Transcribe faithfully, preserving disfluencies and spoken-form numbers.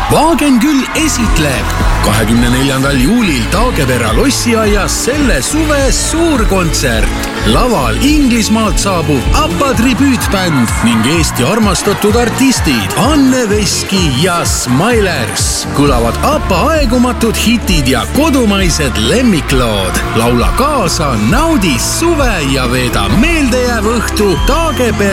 Vaagen küll esitleb kahekümne neljandal juulil Taagepera lossiaias selle suve suurkontsert. Laval Inglismaalt saabub ABBA tribüütbänd ning Eesti armastatud artistid Anne Veski ja Smilers. Kõlavad ABBA aegumatud hitid ja kodumaised lemmiklood. Laula kaasa, naudi suve ja veeda meeldejääv õhtu Taagepera